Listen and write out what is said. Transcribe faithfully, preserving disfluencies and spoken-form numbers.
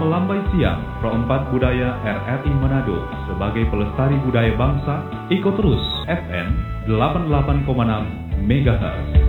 Lambai Siang Pro empat Budaya R R I Manado sebagai pelestari budaya bangsa, ikut terus F M delapan puluh delapan koma enam megahertz.